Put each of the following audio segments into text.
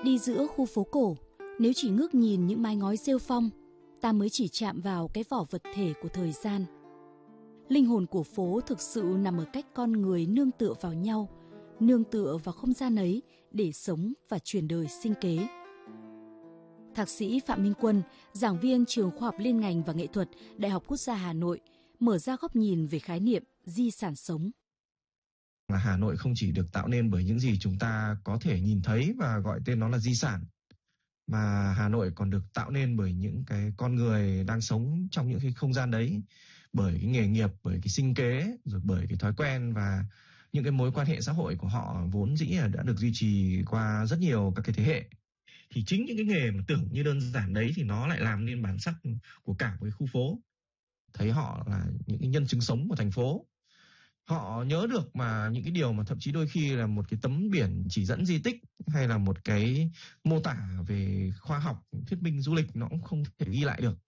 Đi giữa khu phố cổ, nếu chỉ ngước nhìn những mái ngói rêu phong, ta mới chỉ chạm vào cái vỏ vật thể của thời gian. Linh hồn của phố thực sự nằm ở cách con người nương tựa vào nhau, nương tựa vào không gian ấy để sống và truyền đời sinh kế. Thạc sĩ Phạm Minh Quân, giảng viên trường Khoa học Liên ngành và Nghệ thuật, Đại học Quốc gia Hà Nội, mở ra góc nhìn về khái niệm di sản sống. Hà Nội không chỉ được tạo nên bởi những gì chúng ta có thể nhìn thấy và gọi tên nó là di sản, mà Hà Nội còn được tạo nên bởi những cái con người đang sống trong những cái không gian đấy, bởi cái nghề nghiệp, bởi cái sinh kế, rồi bởi cái thói quen và những cái mối quan hệ xã hội của họ vốn dĩ là đã được duy trì qua rất nhiều các cái thế hệ. Thì chính những cái nghề mà tưởng như đơn giản đấy thì nó lại làm nên bản sắc của cả một cái khu phố. Thấy họ là những cái nhân chứng sống của thành phố. Họ nhớ được mà những cái điều mà thậm chí đôi khi là một cái tấm biển chỉ dẫn di tích hay là một cái mô tả về khoa học, thuyết minh du lịch nó cũng không thể ghi lại được.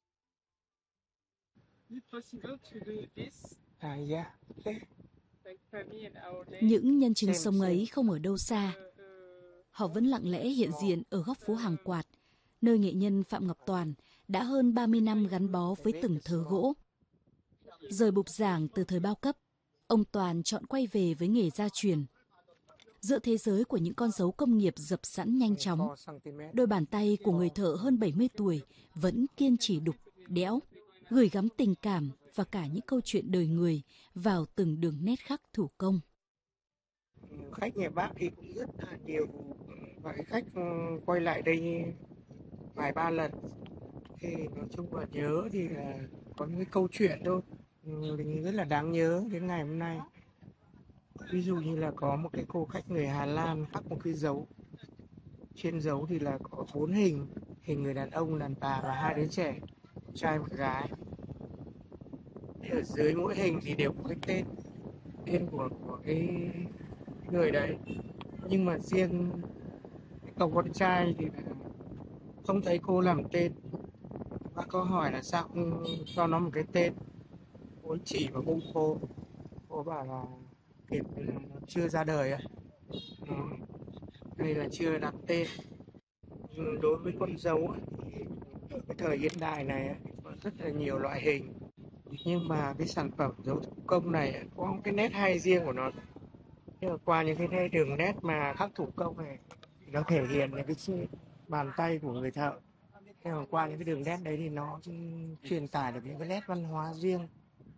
Những nhân chứng sống ấy không ở đâu xa. Họ vẫn lặng lẽ hiện diện ở góc phố Hàng Quạt, nơi nghệ nhân Phạm Ngọc Toàn đã hơn 30 năm gắn bó với từng thớ gỗ. Rời bục giảng từ thời bao cấp, ông Toàn chọn quay về với nghề gia truyền. Giữa thế giới của những con dấu công nghiệp dập sẵn nhanh chóng, đôi bàn tay của người thợ hơn 70 tuổi vẫn kiên trì đục, đẽo, gửi gắm tình cảm và cả những câu chuyện đời người vào từng đường nét khắc thủ công. Khách nhà bác thì cũng rất là nhiều, và khách quay lại đây vài ba lần thì nói chung là nhớ thì là có những cái câu chuyện thôi, mình rất là đáng nhớ đến ngày hôm nay. Ví dụ như là có một cái cô khách người Hà Lan khắc một cái dấu, trên dấu thì là có 4 hình người đàn ông, đàn bà và 2 đứa trẻ, một trai một gái. Thì ở dưới mỗi hình thì đều có cái tên của cái người đấy, nhưng mà riêng cậu con trai thì không thấy cô làm tên. Bác có hỏi là sao không cho nó một cái tên, cô chỉ vào bụng cô bảo là kịp là nó chưa ra đời à, hay là chưa đặt tên. Đối với con dấu thì ở cái thời hiện đại này có rất là nhiều loại hình, nhưng mà cái sản phẩm dấu thủ công này có một cái nét hay riêng của nó. Nhưng mà qua những cái đường nét mà khắc thủ công này thì nó thể hiện những cái bàn tay của người thợ. Nhưng mà qua những cái đường nét đấy thì nó truyền tải được những cái nét văn hóa riêng.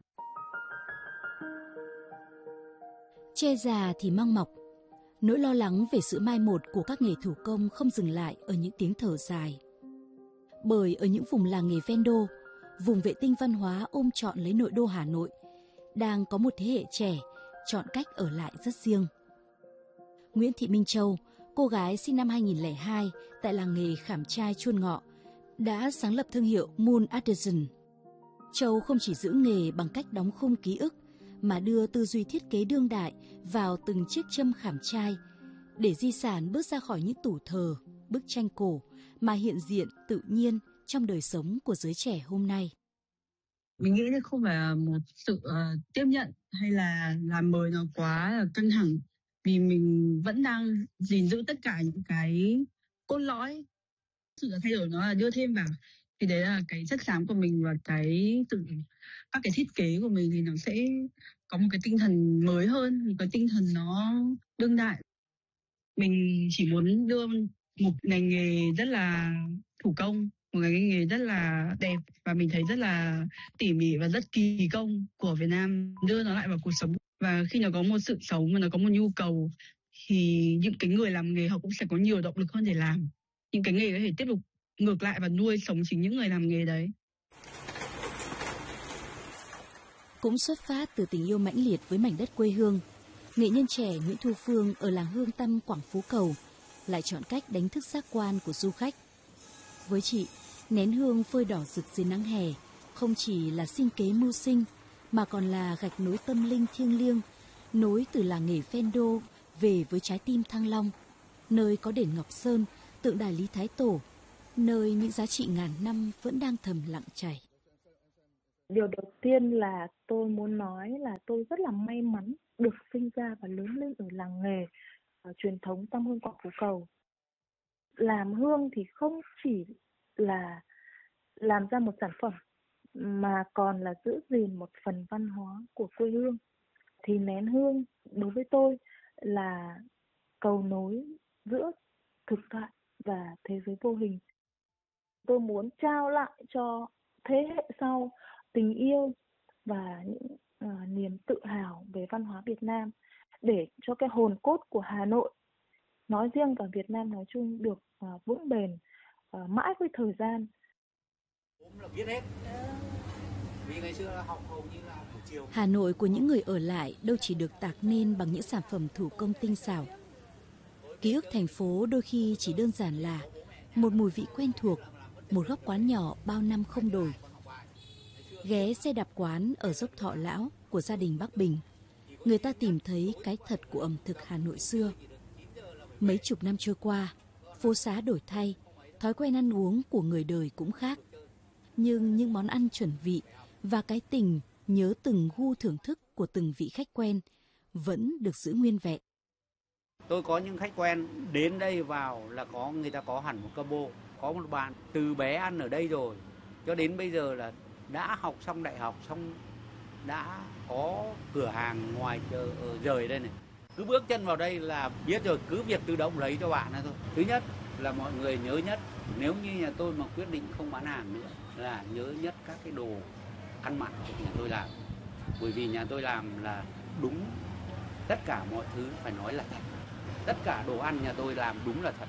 Tre già thì măng mọc. Nỗi lo lắng về sự mai một của các nghề thủ công không dừng lại ở những tiếng thở dài. Bởi ở những vùng làng nghề ven đô, vùng vệ tinh văn hóa ôm trọn lấy nội đô Hà Nội, đang có một thế hệ trẻ chọn cách ở lại rất riêng. Nguyễn Thị Minh Châu, cô gái sinh năm 2002 tại làng nghề khảm trai Chuôn Ngọ, đã sáng lập thương hiệu Moon Artisan. Châu không chỉ giữ nghề bằng cách đóng khung ký ức, mà đưa tư duy thiết kế đương đại vào từng chiếc châm khảm trai, để di sản bước ra khỏi những tủ thờ, bức tranh cổ mà hiện diện tự nhiên trong đời sống của giới trẻ hôm nay. Mình nghĩ là không phải là một sự tiếp nhận hay là làm mời nó quá là căng thẳng, vì mình vẫn đang gìn giữ tất cả những cái cốt lõi. Sự thay đổi nó là đưa thêm vào, thì đấy là cái chất xám của mình và các cái thiết kế của mình thì nó sẽ có một cái tinh thần mới hơn, một cái tinh thần nó đương đại. Mình chỉ muốn đưa một ngành nghề rất là thủ công, một ngành nghề rất là đẹp và mình thấy rất là tỉ mỉ và rất kỳ công của Việt Nam, đưa nó lại vào cuộc sống. Và khi nó có một sự sống và nó có một nhu cầu thì những cái người làm nghề họ cũng sẽ có nhiều động lực hơn để làm. Những cái nghề có thể tiếp tục ngược lại và nuôi sống chính những người làm nghề đấy. Cũng xuất phát từ tình yêu mãnh liệt với mảnh đất quê hương, nghệ nhân trẻ Nguyễn Thu Phương ở làng Hương Tâm, Quảng Phú Cầu lại chọn cách đánh thức giác quan của du khách. Với chị, nén hương phơi đỏ rực dưới nắng hè không chỉ là sinh kế mưu sinh, mà còn là gạch nối tâm linh thiêng liêng, nối từ làng nghề ven đô về với trái tim Thăng Long, nơi có đền Ngọc Sơn, tượng đài Lý Thái Tổ, nơi những giá trị ngàn năm vẫn đang thầm lặng chảy. Điều đầu tiên là tôi muốn nói là tôi rất là may mắn được sinh ra và lớn lên ở làng nghề truyền thống Tam Hương Quảng Phú Cầu. làm hương thì không chỉ là làm ra một sản phẩm mà còn là giữ gìn một phần văn hóa của quê hương. Thì nén hương đối với tôi là cầu nối giữa thực tại và thế giới vô hình. Tôi muốn trao lại cho thế hệ sau tình yêu và những niềm tự hào về văn hóa Việt Nam, để cho cái hồn cốt của Hà Nội nói riêng và Việt Nam nói chung được vững bền mãi với thời gian. Hà Nội của những người ở lại đâu chỉ được tạc nên bằng những sản phẩm thủ công tinh xảo. Ký ức thành phố đôi khi chỉ đơn giản là một mùi vị quen thuộc, một góc quán nhỏ bao năm không đổi. Ghé xe đạp quán ở dốc Thọ Lão của gia đình Bắc Bình, người ta tìm thấy cái thật của ẩm thực Hà Nội xưa. Mấy chục năm trôi qua, phố xá đổi thay, thói quen ăn uống của người đời cũng khác. Nhưng những món ăn chuẩn vị và cái tình nhớ từng gu thưởng thức của từng vị khách quen vẫn được giữ nguyên vẹn. Tôi có những khách quen đến đây vào là người ta có hẳn một combo. Có một bạn từ bé ăn ở đây rồi, cho đến bây giờ là đã học xong đại học, xong đã có cửa hàng ngoài rời đây này. Cứ bước chân vào đây là biết rồi, cứ việc tự động lấy cho bạn thôi. Thứ nhất là mọi người nhớ nhất, nếu như nhà tôi mà quyết định không bán hàng nữa, là nhớ nhất các cái đồ ăn mặn của nhà tôi làm. Bởi vì nhà tôi làm là đúng, tất cả mọi thứ phải nói là thật. Tất cả đồ ăn nhà tôi làm đúng là thật.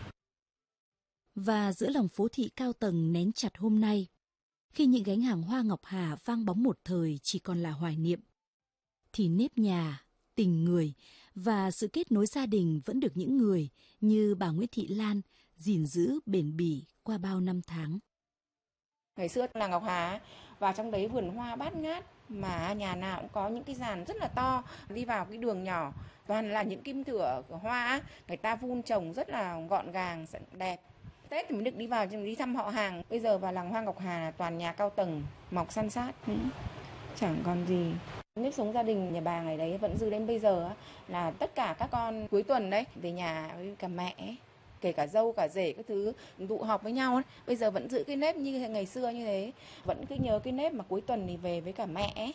Và giữa lòng phố thị cao tầng nén chặt hôm nay, khi những gánh hàng hoa ngọc hà vang bóng một thời chỉ còn là hoài niệm, thì nếp nhà, tình người và sự kết nối gia đình vẫn được những người như bà Nguyễn Thị Lan gìn giữ bền bỉ qua bao năm tháng. Ngày xưa làng Ngọc Hà vào trong đấy vườn hoa bát ngát, mà nhà nào cũng có những cái giàn rất là to, đi vào cái đường nhỏ toàn là những kim thửa hoa, người ta vun trồng rất là gọn gàng, đẹp. Tết thì mới được đi vào đi thăm họ hàng. Bây giờ vào làng hoa Ngọc Hà là toàn nhà cao tầng, mọc san sát, chẳng còn gì. Nếp sống gia đình nhà bà ngày đấy vẫn giữ đến bây giờ, là tất cả các con cuối tuần đấy về nhà với cả mẹ, kể cả dâu cả rể các thứ tụ họp với nhau ấy. Bây giờ vẫn giữ cái nếp như ngày xưa như thế, vẫn cứ nhớ cái nếp mà cuối tuần thì về với cả mẹ ấy.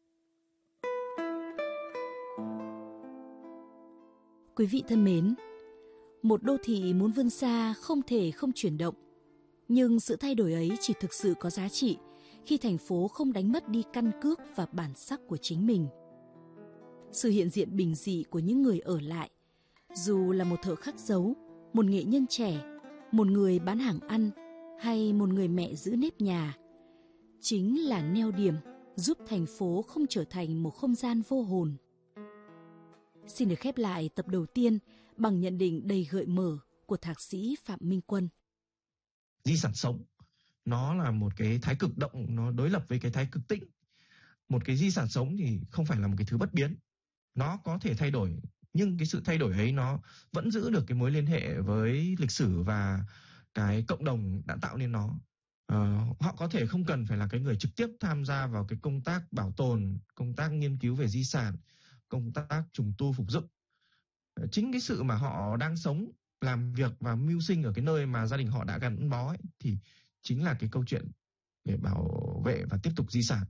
Quý vị thân mến, một đô thị muốn vươn xa không thể không chuyển động, nhưng sự thay đổi ấy chỉ thực sự có giá trị khi thành phố không đánh mất đi căn cước và bản sắc của chính mình. Sự hiện diện bình dị của những người ở lại, dù là một thợ khắc dấu, một nghệ nhân trẻ, một người bán hàng ăn hay một người mẹ giữ nếp nhà, chính là neo điểm giúp thành phố không trở thành một không gian vô hồn. Xin được khép lại tập đầu tiên bằng nhận định đầy gợi mở của thạc sĩ Phạm Minh Quân. Di sản sống, nó là một cái thái cực động, nó đối lập với cái thái cực tĩnh. Một cái di sản sống thì không phải là một cái thứ bất biến. Nó có thể thay đổi, nhưng cái sự thay đổi ấy nó vẫn giữ được cái mối liên hệ với lịch sử và cái cộng đồng đã tạo nên nó. Họ có thể không cần phải là cái người trực tiếp tham gia vào cái công tác bảo tồn, công tác nghiên cứu về di sản, công tác trùng tu phục dựng. Chính cái sự mà họ đang sống, làm việc và mưu sinh ở cái nơi mà gia đình họ đã gắn bó ấy, thì chính là cái câu chuyện để bảo vệ và tiếp tục di sản.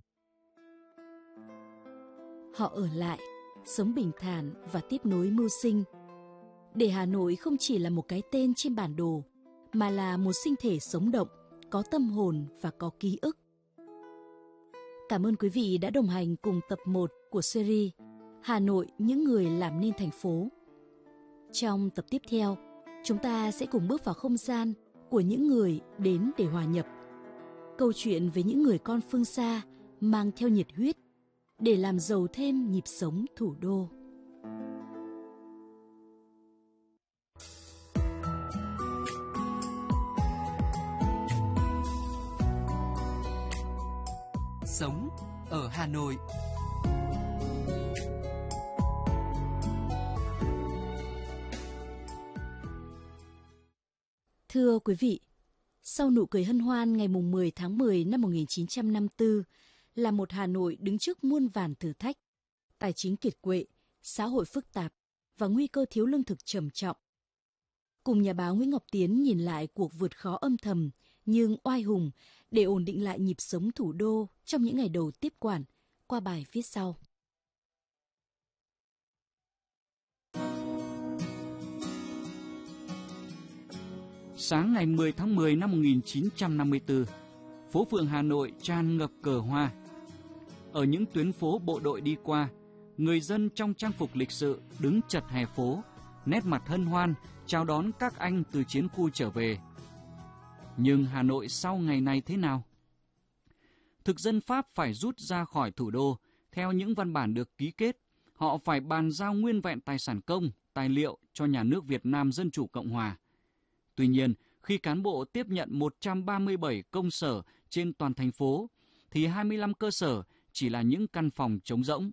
Họ ở lại, sống bình thản và tiếp nối mưu sinh, để Hà Nội không chỉ là một cái tên trên bản đồ, mà là một sinh thể sống động, có tâm hồn và có ký ức. Cảm ơn quý vị đã đồng hành cùng tập 1 của series Hà Nội, những người làm nên thành phố. Trong tập tiếp theo, chúng ta sẽ cùng bước vào không gian của những người đến để hòa nhập. Câu chuyện về những người con phương xa mang theo nhiệt huyết để làm giàu thêm nhịp sống thủ đô. Sống ở Hà Nội. Thưa quý vị, sau nụ cười hân hoan ngày 10 tháng 10 năm 1954 là một Hà Nội đứng trước muôn vàn thử thách, tài chính kiệt quệ, xã hội phức tạp và nguy cơ thiếu lương thực trầm trọng. cùng nhà báo Nguyễn Ngọc Tiến nhìn lại cuộc vượt khó âm thầm nhưng oai hùng để ổn định lại nhịp sống thủ đô trong những ngày đầu tiếp quản qua bài viết sau. Sáng ngày 10 tháng 10 năm 1954, phố phường Hà Nội tràn ngập cờ hoa. Ở những tuyến phố bộ đội đi qua, người dân trong trang phục lịch sự đứng chật hè phố, nét mặt hân hoan chào đón các anh từ chiến khu trở về. Nhưng Hà Nội sau ngày này thế nào? Thực dân Pháp phải rút ra khỏi thủ đô. Theo những văn bản được ký kết, họ phải bàn giao nguyên vẹn tài sản công, tài liệu cho nhà nước Việt Nam Dân Chủ Cộng Hòa. Tuy nhiên, khi cán bộ tiếp nhận 137 công sở trên toàn thành phố, thì 25 cơ sở chỉ là những căn phòng trống rỗng.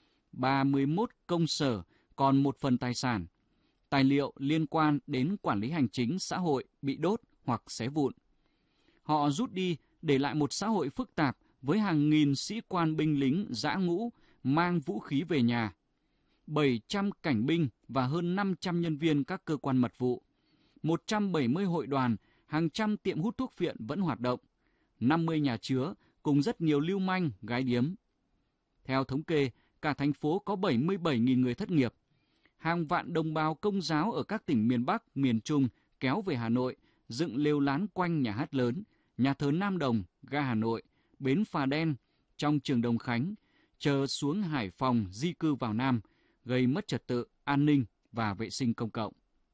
31 công sở còn một phần tài sản. Tài liệu liên quan đến quản lý hành chính xã hội bị đốt hoặc xé vụn. Họ rút đi để lại một xã hội phức tạp với hàng nghìn sĩ quan binh lính dã ngũ mang vũ khí về nhà, 700 cảnh binh và hơn 500 nhân viên các cơ quan mật vụ, 170 hội đoàn, hàng trăm tiệm hút thuốc phiện vẫn hoạt động, 50 nhà chứa cùng rất nhiều lưu manh, gái điếm. Theo thống kê, cả thành phố có 77.000 người thất nghiệp. Hàng vạn đồng bào Công giáo ở các tỉnh miền Bắc, miền Trung kéo về Hà Nội, dựng lều lán quanh nhà hát lớn, nhà thờ Nam Đồng, ga Hà Nội, bến phà đen, trong trường Đồng Khánh, chờ xuống Hải Phòng di cư vào Nam, gây mất trật tự, an ninh và vệ sinh công cộng.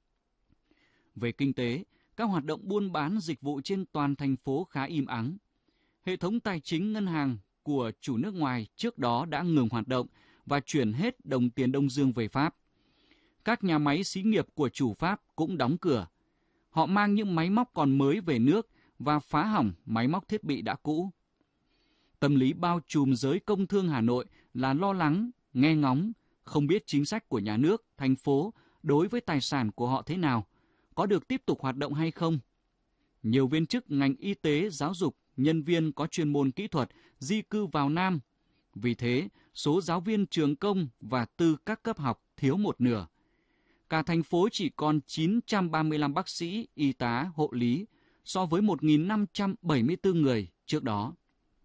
Về kinh tế, các hoạt động buôn bán dịch vụ trên toàn thành phố khá im ắng. Hệ thống tài chính ngân hàng của chủ nước ngoài trước đó đã ngừng hoạt động và chuyển hết đồng tiền Đông Dương về Pháp. Các nhà máy xí nghiệp của chủ Pháp cũng đóng cửa. Họ mang những máy móc còn mới về nước và phá hỏng máy móc thiết bị đã cũ. Tâm lý bao trùm giới công thương Hà Nội là lo lắng, nghe ngóng, không biết chính sách của nhà nước, thành phố đối với tài sản của họ thế nào, có được tiếp tục hoạt động hay không. Nhiều viên chức ngành y tế, giáo dục, nhân viên có chuyên môn kỹ thuật di cư vào Nam. Vì thế, số giáo viên trường công và tư các cấp học thiếu một nửa. Cả thành phố chỉ còn 935 bác sĩ, y tá, hộ lý, so với 1.574 người trước đó.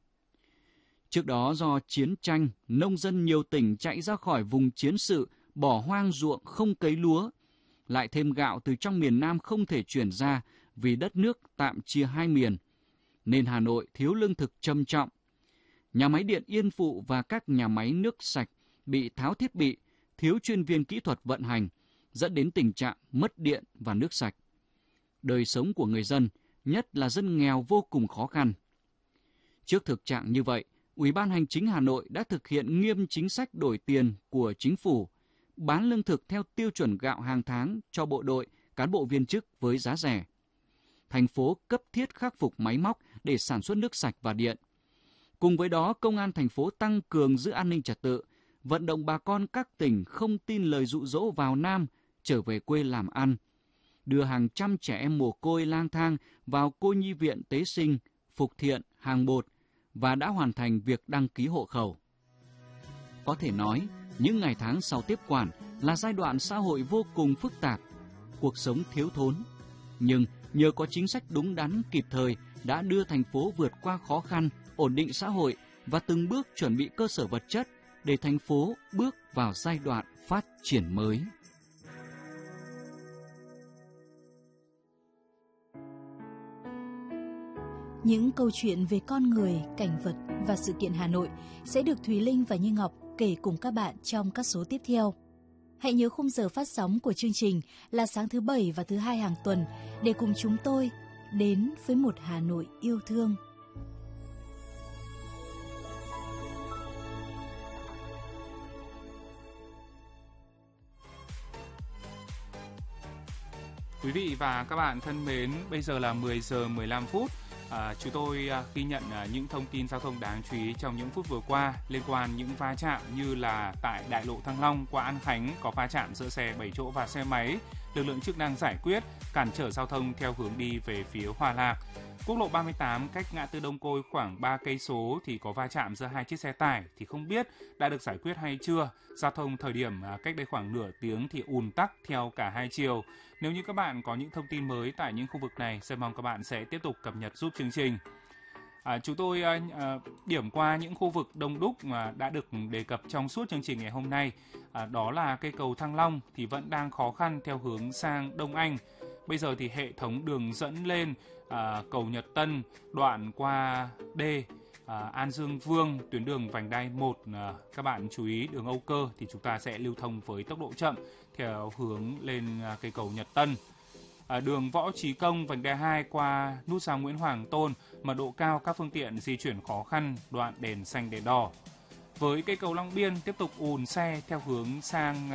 Trước đó do chiến tranh, nông dân nhiều tỉnh chạy ra khỏi vùng chiến sự, bỏ hoang ruộng không cấy lúa. Lại thêm gạo từ trong miền Nam không thể chuyển ra vì đất nước tạm chia hai miền, nên Hà Nội thiếu lương thực trầm trọng. Nhà máy điện Yên Phụ và các nhà máy nước sạch bị tháo thiết bị, thiếu chuyên viên kỹ thuật vận hành, dẫn đến tình trạng mất điện và nước sạch. Đời sống của người dân, nhất là dân nghèo vô cùng khó khăn. Trước thực trạng như vậy, Ủy ban Hành chính Hà Nội đã thực hiện nghiêm chính sách đổi tiền của chính phủ, bán lương thực theo tiêu chuẩn gạo hàng tháng cho bộ đội, cán bộ viên chức với giá rẻ. Thành phố cấp thiết khắc phục máy móc để sản xuất nước sạch và điện. Cùng với đó, Công an thành phố tăng cường giữ an ninh trật tự, vận động bà con các tỉnh không tin lời dụ dỗ vào Nam, trở về quê làm ăn, đưa hàng trăm trẻ em mồ côi lang thang vào cô nhi viện tế sinh, Phục Thiện, Hàng Bột và đã hoàn thành việc đăng ký hộ khẩu. Có thể nói, những ngày tháng sau tiếp quản là giai đoạn xã hội vô cùng phức tạp, cuộc sống thiếu thốn. Nhưng nhờ có chính sách đúng đắn kịp thời đã đưa thành phố vượt qua khó khăn, ổn định xã hội và từng bước chuẩn bị cơ sở vật chất để thành phố bước vào giai đoạn phát triển mới. Những câu chuyện về con người, cảnh vật và sự kiện Hà Nội sẽ được Thùy Linh và Như Ngọc kể cùng các bạn trong các số tiếp theo. Hãy nhớ khung giờ phát sóng của chương trình là sáng thứ Bảy và thứ Hai hàng tuần để cùng chúng tôi đến với một Hà Nội yêu thương. Quý vị và các bạn thân mến, bây giờ là 10 giờ 15 phút. Chúng tôi ghi nhận những thông tin giao thông đáng chú ý trong những phút vừa qua liên quan những va chạm như là tại đại lộ Thăng Long qua An Khánh có va chạm giữa xe 7 chỗ và xe máy. lực lượng chức năng giải quyết, cản trở giao thông theo hướng đi về phía Hòa Lạc. Quốc lộ 38 cách ngã tư Đông Côi khoảng 3 cây số thì có va chạm giữa hai chiếc xe tải thì không biết đã được giải quyết hay chưa. Giao thông thời điểm cách đây khoảng nửa tiếng thì ùn tắc theo cả hai chiều. Nếu như các bạn có những thông tin mới tại những khu vực này, rất mong các bạn sẽ tiếp tục cập nhật giúp chương trình. Chúng tôi điểm qua những khu vực đông đúc mà đã được đề cập trong suốt chương trình ngày hôm nay. Đó là cây cầu Thăng Long thì vẫn đang khó khăn theo hướng sang Đông Anh. Bây giờ thì hệ thống đường dẫn lên cầu Nhật Tân, đoạn qua D, An Dương Vương, tuyến đường vành đai 1, các bạn chú ý đường Âu Cơ thì chúng ta sẽ lưu thông với tốc độ chậm theo hướng lên cây cầu Nhật Tân. Đường Võ Trí Công, vành đai 2 qua nút giao Nguyễn Hoàng Tôn, mật độ cao, các phương tiện di chuyển khó khăn, đoạn đèn xanh đèn đỏ. Với cây cầu Long Biên tiếp tục ùn xe theo hướng sang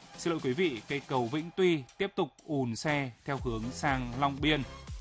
cây cầu Vĩnh Tuy tiếp tục ùn xe theo hướng sang Long Biên.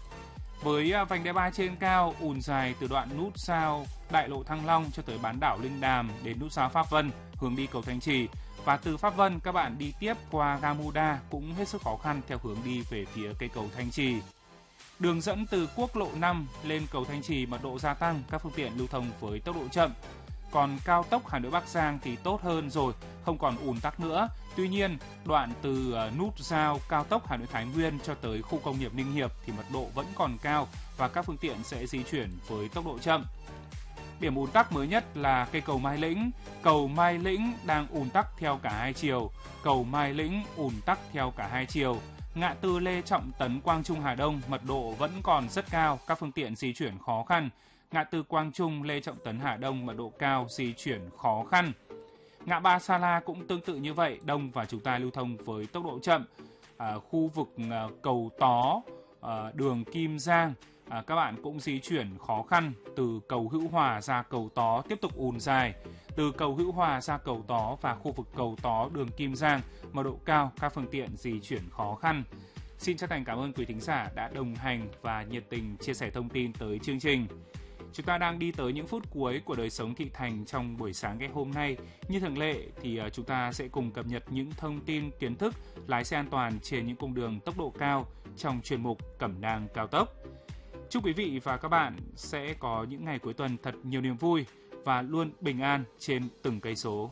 Với vành đai 3 trên cao, ùn dài từ đoạn nút giao Đại lộ Thăng Long cho tới bán đảo Linh Đàm đến nút giao Pháp Vân hướng đi cầu Thanh Trì. Và từ Pháp Vân các bạn đi tiếp qua ga Muda cũng hết sức khó khăn theo hướng đi về phía cây cầu Thanh Trì. Đường dẫn từ quốc lộ 5 lên cầu Thanh Trì mật độ gia tăng, các phương tiện lưu thông với tốc độ chậm. Còn cao tốc Hà Nội Bắc Giang thì tốt hơn rồi, không còn ùn tắc nữa. Tuy nhiên, đoạn từ nút giao cao tốc Hà Nội Thái Nguyên cho tới khu công nghiệp Ninh Hiệp thì mật độ vẫn còn cao và các phương tiện sẽ di chuyển với tốc độ chậm. Điểm ùn tắc mới nhất là cây cầu Mai Lĩnh. Cầu Mai Lĩnh đang ùn tắc theo cả hai chiều. Cầu Mai Lĩnh ùn tắc theo cả hai chiều. Ngã tư Lê Trọng Tấn, Quang Trung, Hà Đông, mật độ vẫn còn rất cao, các phương tiện di chuyển khó khăn. Ngã tư Quang Trung, Lê Trọng Tấn, Hà Đông, mật độ cao, di chuyển khó khăn. Ngã ba Sa La cũng tương tự như vậy, đông và chúng ta lưu thông với tốc độ chậm. Khu vực cầu Tó, đường Kim Giang, các bạn cũng di chuyển khó khăn. Từ cầu Hữu Hòa ra cầu Tó tiếp tục ùn dài. Từ cầu Hữu Hòa ra cầu Tó và khu vực cầu Tó, đường Kim Giang, mật độ cao, các phương tiện di chuyển khó khăn. Xin chân thành cảm ơn quý thính giả đã đồng hành và nhiệt tình chia sẻ thông tin tới chương trình. Chúng ta đang đi tới những phút cuối của đời sống thị thành trong buổi sáng ngày hôm nay. Như thường lệ thì chúng ta sẽ cùng cập nhật những thông tin kiến thức lái xe an toàn trên những cung đường tốc độ cao trong chuyên mục Cẩm nang cao tốc. Chúc quý vị và các bạn sẽ có những ngày cuối tuần thật nhiều niềm vui và luôn bình an trên từng cây số.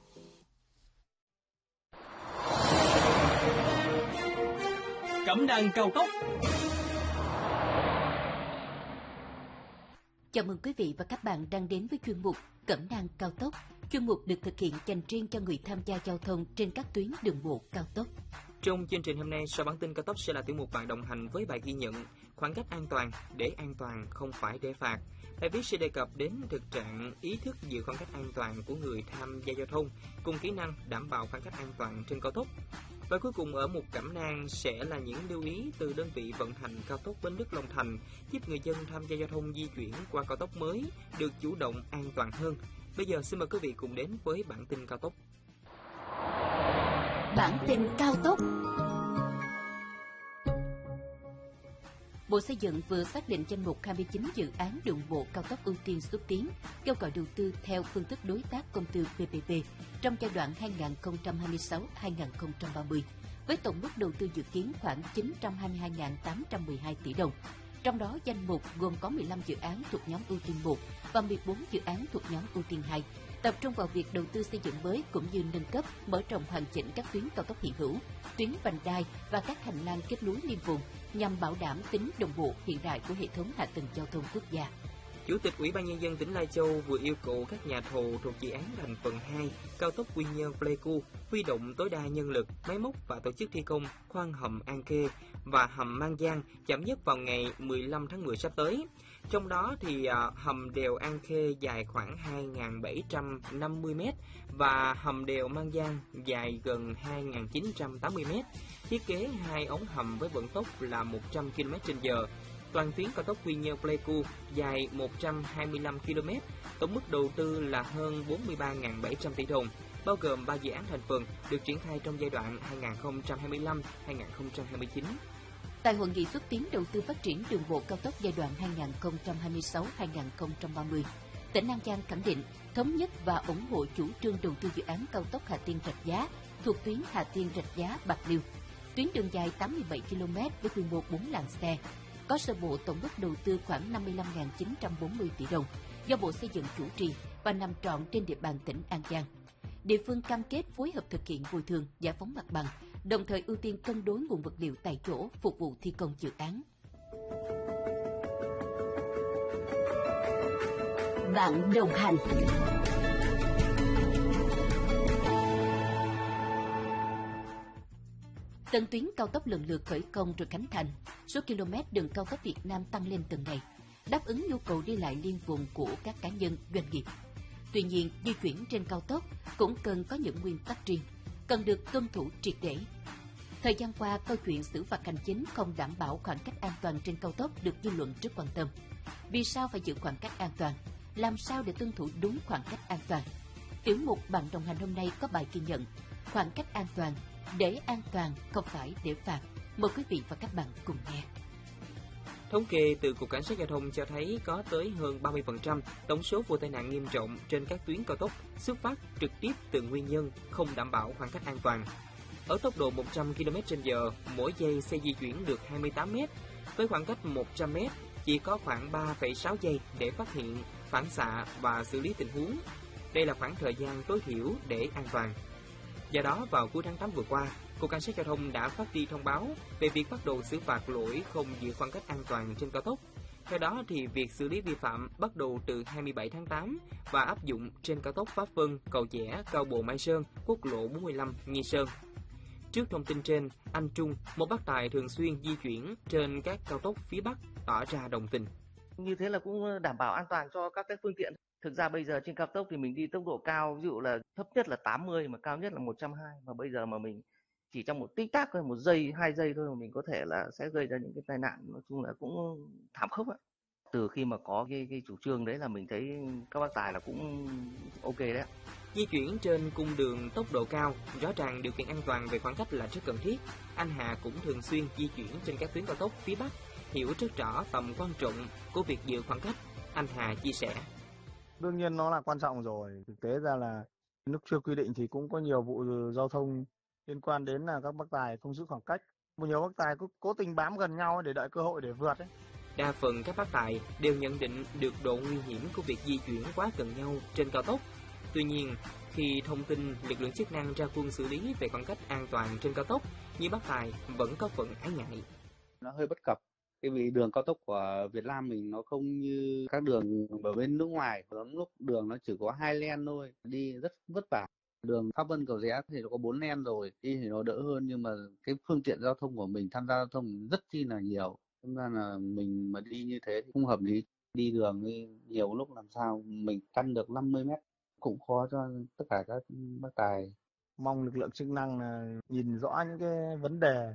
Cẩm nang cao tốc. Chào mừng quý vị và các bạn đang đến với chuyên mục Cẩm nang cao tốc. Chuyên mục được thực hiện dành riêng cho người tham gia giao thông trên các tuyến đường bộ cao tốc. Trong chương trình hôm nay, sau bản tin cao tốc sẽ là tiểu mục bạn đồng hành với bài ghi nhận khoảng cách an toàn để an toàn không phải để phạt. Bài viết sẽ đề cập đến thực trạng ý thức giữ khoảng cách an toàn của người tham gia giao thông cùng kỹ năng đảm bảo khoảng cách an toàn trên cao tốc. Và cuối cùng ở mục Cẩm nang sẽ là những lưu ý từ đơn vị vận hành cao tốc Bến Lức Long Thành giúp người dân tham gia giao thông di chuyển qua cao tốc mới được chủ động an toàn hơn. Bây giờ xin mời quý vị cùng đến với bản tin cao tốc. Bản tin cao tốc. Bộ Xây dựng vừa xác định danh mục 29 dự án đường bộ cao tốc ưu tiên xúc tiến, kêu gọi đầu tư theo phương thức đối tác công tư PPP trong giai đoạn 2026-2030, với tổng mức đầu tư dự kiến khoảng 922.812 tỷ đồng. Trong đó, danh mục gồm có 15 dự án thuộc nhóm ưu tiên 1 và 14 dự án thuộc nhóm ưu tiên 2, tập trung vào việc đầu tư xây dựng mới cũng như nâng cấp, mở rộng hoàn chỉnh các tuyến cao tốc hiện hữu, tuyến vành đai và các hành lang kết nối liên vùng nhằm bảo đảm tính đồng bộ hiện đại của hệ thống hạ tầng giao thông quốc gia. Chủ tịch Ủy ban Nhân dân tỉnh Lai Châu vừa yêu cầu các nhà thầu thuộc dự án thành phần 2 cao tốc Quy Nhơn - Pleiku huy động tối đa nhân lực, máy móc và tổ chức thi công khoan hầm An Khê và hầm Mang Giang chậm nhất vào ngày 15 tháng 10 sắp tới. Trong đó thì hầm đèo An Khê dài khoảng 2.750 m và hầm đèo Mang Giang dài gần 2.980 m. Thiết kế 2 ống hầm với vận tốc là 100 km/h. Toàn tuyến cao tốc Quy Nhơn - Pleiku dài 125 km, tổng mức đầu tư là hơn 43.700 tỷ đồng, bao gồm 3 dự án thành phần được triển khai trong giai đoạn 2025-2029. Tại hội nghị xúc tiến đầu tư phát triển đường bộ cao tốc giai đoạn 2026-2030, tỉnh An Giang khẳng định thống nhất và ủng hộ chủ trương đầu tư dự án cao tốc Hà Tiên - Rạch Giá thuộc tuyến Hà Tiên - Rạch Giá - Bạc Liêu. Tuyến đường dài 87 km với quy mô 4 làn xe, có sơ bộ tổng mức đầu tư khoảng 55.940 tỷ đồng do Bộ Xây dựng chủ trì và nằm trọn trên địa bàn tỉnh An Giang. Địa phương cam kết phối hợp thực hiện bồi thường, giải phóng mặt bằng, đồng thời ưu tiên cân đối nguồn vật liệu tại chỗ phục vụ thi công dự án. Bạn đồng hành. Tân tuyến cao tốc lần lượt khởi công rồi khánh thành, số km đường cao tốc Việt Nam tăng lên từng ngày, đáp ứng nhu cầu đi lại liên vùng của các cá nhân, doanh nghiệp. Tuy nhiên, di chuyển trên cao tốc cũng cần có những nguyên tắc riêng, cần được tuân thủ triệt để. Thời gian qua, câu chuyện xử phạt hành chính không đảm bảo khoảng cách an toàn trên cao tốc được dư luận rất quan tâm. Vì sao phải giữ khoảng cách an toàn? Làm sao để tuân thủ đúng khoảng cách an toàn? Tiểu mục Bạn đồng hành hôm nay có bài ghi nhận khoảng cách an toàn, để an toàn không phải để phạt. Mời quý vị và các bạn cùng nghe. Thống kê từ Cục Cảnh sát Giao thông cho thấy có tới hơn 30% tổng số vụ tai nạn nghiêm trọng trên các tuyến cao tốc xuất phát trực tiếp từ nguyên nhân không đảm bảo khoảng cách an toàn. Ở tốc độ 100 km/h, mỗi giây xe di chuyển được 28 m, với khoảng cách 100 m chỉ có khoảng 3,6 giây để phát hiện, phản xạ và xử lý tình huống. Đây là khoảng thời gian tối thiểu để an toàn. Do đó, vào cuối tháng 8 vừa qua, Cục Cảnh sát Giao thông đã phát đi thông báo về việc bắt đầu xử phạt lỗi không giữ khoảng cách an toàn trên cao tốc. Theo đó, thì việc xử lý vi phạm bắt đầu từ 27 tháng 8 và áp dụng trên cao tốc Pháp Vân, Cầu Giẽ, Cao Bồ, Mai Sơn, quốc lộ 45, Nghi Sơn. Trước thông tin trên, anh Trung, một bác tài thường xuyên di chuyển trên các cao tốc phía Bắc, tỏ ra đồng tình. Như thế là cũng đảm bảo an toàn cho các cái phương tiện. Thực ra bây giờ trên cao tốc thì mình đi tốc độ cao, ví dụ là thấp nhất là 80 mà cao nhất là 120, mà bây giờ mà mình chỉ trong một tích tắc thôi, 1 giây, 2 giây thôi mà mình có thể là sẽ gây ra những cái tai nạn, nói chung là cũng thảm khốc ạ. Từ khi mà có cái chủ trương đấy là mình thấy các bác tài là cũng ok đấy. Di chuyển trên cung đường tốc độ cao, rõ ràng điều kiện an toàn về khoảng cách là rất cần thiết. Anh Hà cũng thường xuyên di chuyển trên các tuyến cao tốc phía Bắc, hiểu rất rõ tầm quan trọng của việc giữ khoảng cách. Anh Hà chia sẻ. Đương nhiên nó là quan trọng rồi. Thực tế ra là lúc chưa quy định thì cũng có nhiều vụ giao thông liên quan đến là các bác tài không giữ khoảng cách. Nhiều bác tài cố tình bám gần nhau để đợi cơ hội để vượt ấy. Đa phần các bác tài đều nhận định được độ nguy hiểm của việc di chuyển quá gần nhau trên cao tốc. Tuy nhiên, khi thông tin lực lượng chức năng ra quân xử lý về khoảng cách an toàn trên cao tốc, nhiều bác tài vẫn có phần ái ngại. Nó hơi bất cập. Cái vì đường cao tốc của Việt Nam mình nó không như các đường ở bên nước ngoài, có lúc đường nó chỉ có 2 lane thôi, đi rất vất vả. Đường Pháp Vân Cầu Giẽ thì nó có 4 lane rồi, đi thì nó đỡ hơn, nhưng mà cái phương tiện giao thông của mình tham gia giao thông rất chi là nhiều. Nên ra là mình mà đi như thế thì không hợp lý. Đi đường nhiều lúc làm sao mình căn được 50 mét cũng khó cho tất cả các bác tài. Mong lực lượng chức năng là nhìn rõ những cái vấn đề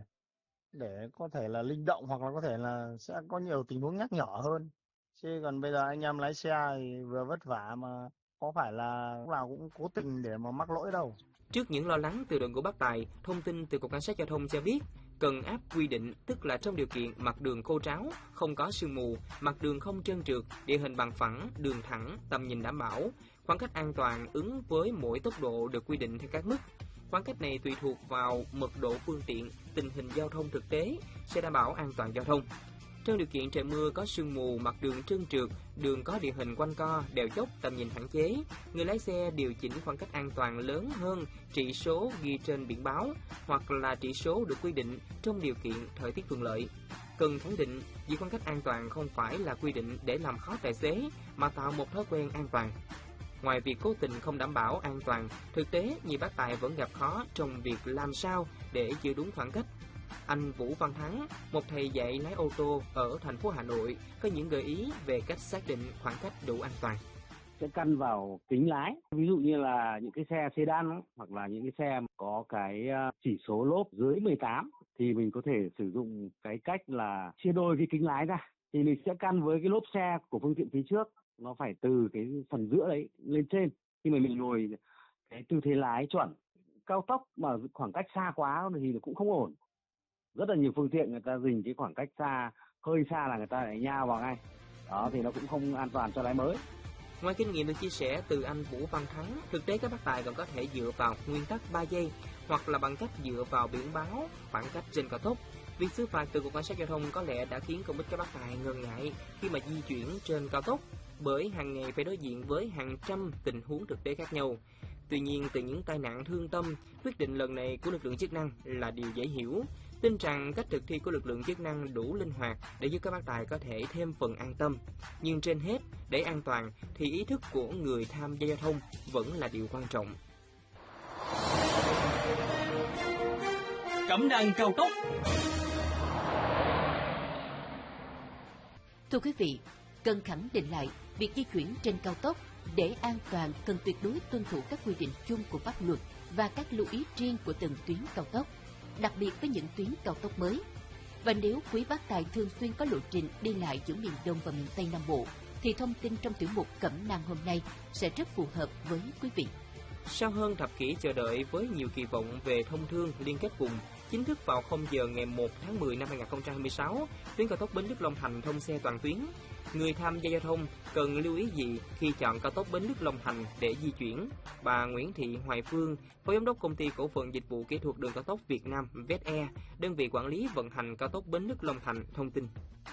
để có thể là linh động, hoặc là có thể là sẽ có nhiều tình huống nhắc nhở hơn. Chứ còn bây giờ anh em lái xe thì vừa vất vả mà có phải là lúc nào cũng cố tình để mà mắc lỗi đâu. Trước những lo lắng từ đội ngũ bác tài, thông tin từ Cục Cảnh sát Giao thông cho biết cần áp quy định, tức là trong điều kiện mặt đường khô ráo, không có sương mù, mặt đường không trơn trượt, địa hình bằng phẳng, đường thẳng, tầm nhìn đảm bảo, khoảng cách an toàn ứng với mỗi tốc độ được quy định theo các mức. Khoảng cách này tùy thuộc vào mật độ phương tiện, tình hình giao thông thực tế sẽ đảm bảo an toàn giao thông. Trong điều kiện trời mưa có sương mù, mặt đường trơn trượt, đường có địa hình quanh co, đèo dốc, tầm nhìn hạn chế, người lái xe điều chỉnh khoảng cách an toàn lớn hơn chỉ số ghi trên biển báo hoặc là chỉ số được quy định trong điều kiện thời tiết thuận lợi. Cần khẳng định, giữ khoảng cách an toàn không phải là quy định để làm khó tài xế mà tạo một thói quen an toàn. Ngoài việc cố tình không đảm bảo an toàn, thực tế nhiều bác tài vẫn gặp khó trong việc làm sao để giữ đúng khoảng cách. Anh Vũ Văn Thắng, một thầy dạy lái ô tô ở thành phố Hà Nội, có những gợi ý về cách xác định khoảng cách đủ an toàn. Sẽ căn vào kính lái, ví dụ như là những cái xe sedan hoặc là những cái xe có cái chỉ số lốp dưới 18 thì mình có thể sử dụng cái cách là chia đôi cái kính lái ra, thì mình sẽ căn với cái lốp xe của phương tiện phía trước, nó phải từ cái phần giữa đấy lên trên, khi mà mình ngồi cái tư thế lái chuẩn. Cao tốc mà khoảng cách xa quá thì cũng không ổn. Rất là nhiều phương tiện người ta dình cái khoảng cách xa, hơi xa là người ta lại nhào vào ngay. Đó thì nó cũng không an toàn cho lái mới. Ngoài kinh nghiệm được chia sẻ từ anh Vũ Văn Thắng, thực tế các bác tài còn có thể dựa vào nguyên tắc 3 giây hoặc là bằng cách dựa vào biển báo khoảng cách trên cao tốc. Việc xử phạt từ Cục Cảnh sát Giao thông có lẽ đã khiến không ít các bác tài ngần ngại khi mà di chuyển trên cao tốc, bởi hàng ngày phải đối diện với hàng trăm tình huống thực tế khác nhau. Tuy nhiên, từ những tai nạn thương tâm, quyết định lần này của lực lượng chức năng là điều dễ hiểu. Tin rằng cách thực thi của lực lượng chức năng đủ linh hoạt để giúp các bác tài có thể thêm phần an tâm. Nhưng trên hết, để an toàn thì ý thức của người tham gia giao thông vẫn là điều quan trọng. Cẩm nang cao tốc. Thưa quý vị, cần khẳng định lại việc di chuyển trên cao tốc để an toàn cần tuyệt đối tuân thủ các quy định chung của pháp luật và các lưu ý riêng của từng tuyến cao tốc, đặc biệt với những tuyến cao tốc mới. Và nếu quý bác tài thường xuyên có lộ trình đi lại giữa miền Đông và miền Tây Nam Bộ, thì thông tin trong tiểu mục Cẩm nang hôm nay sẽ rất phù hợp với quý vị. Sau hơn thập kỷ chờ đợi với nhiều kỳ vọng về thông thương liên kết vùng, chính thức vào 0 giờ ngày 1 tháng 10 năm 2026, tuyến cao tốc Bến Lức Long Thành thông xe toàn tuyến. Người tham gia giao thông cần lưu ý gì khi chọn cao tốc Bến Lức Long Thành để di chuyển? Bà Nguyễn Thị Hoài Phương, Phó Giám đốc Công ty Cổ phần Dịch vụ Kỹ thuật Đường cao tốc Việt Nam VETE, đơn vị quản lý vận hành cao tốc Bến Lức Long Thành thông tin.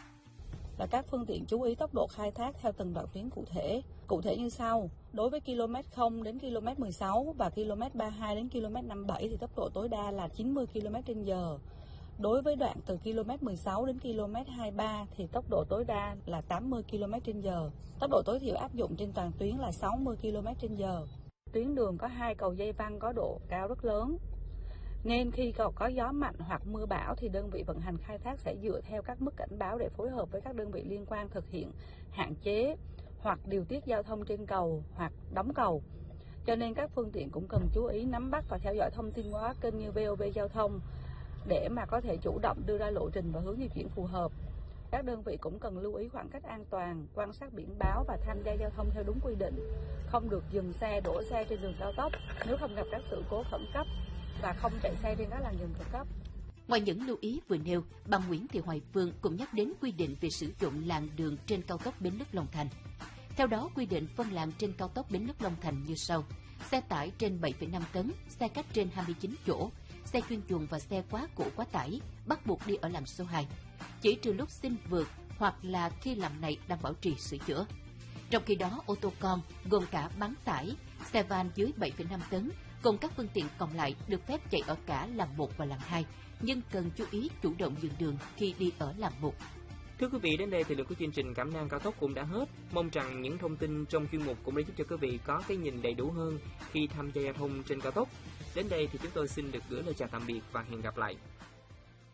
Là các phương tiện chú ý tốc độ khai thác theo từng đoạn tuyến cụ thể như sau. Đối với km 0 đến km 16 và km 32 đến km 57 thì tốc độ tối đa là 90 km/h. Đối với đoạn từ km 16 đến km 23 thì tốc độ tối đa là 80 km/h. Tốc độ tối thiểu áp dụng trên toàn tuyến là 60 km/h. Tuyến đường có 2 cầu dây văng có độ cao rất lớn, nên khi có gió mạnh hoặc mưa bão thì đơn vị vận hành khai thác sẽ dựa theo các mức cảnh báo để phối hợp với các đơn vị liên quan thực hiện hạn chế hoặc điều tiết giao thông trên cầu hoặc đóng cầu. Cho nên các phương tiện cũng cần chú ý nắm bắt và theo dõi thông tin qua kênh như VOV Giao thông để mà có thể chủ động đưa ra lộ trình và hướng di chuyển phù hợp. Các đơn vị cũng cần lưu ý khoảng cách an toàn, quan sát biển báo và tham gia giao thông theo đúng quy định. Không được dừng xe, đổ xe trên đường cao tốc nếu không gặp các sự cố khẩn cấp và không chạy xe trên các làn đường khẩn cấp. Ngoài những lưu ý vừa nêu, bà Nguyễn Thị Hoài Phương cũng nhắc đến quy định về sử dụng làn đường trên cao tốc Bến Lức Long Thành. Theo đó, quy định phân làn trên cao tốc Bến Lức Long Thành như sau: xe tải trên 7,5 tấn, xe khách trên 29 chỗ, xe chuyên dùng và xe quá khổ quá tải bắt buộc đi ở làn số 2, chỉ trừ lúc xin vượt hoặc là khi làn này đang bảo trì sửa chữa. Trong khi đó, ô tô con gồm cả bán tải, xe van dưới 7,5 tấn cùng các phương tiện còn lại được phép chạy ở cả làn 1 và làn 2, nhưng cần chú ý chủ động nhường đường khi đi ở làn 1. Thưa quý vị, đến đây thì lượng của chương trình Cẩm nang cao tốc cũng đã hết. Mong rằng những thông tin trong chuyên mục cũng đã giúp cho quý vị có cái nhìn đầy đủ hơn khi tham gia giao thông trên cao tốc. Đến đây thì chúng tôi xin được gửi lời chào tạm biệt và hẹn gặp lại.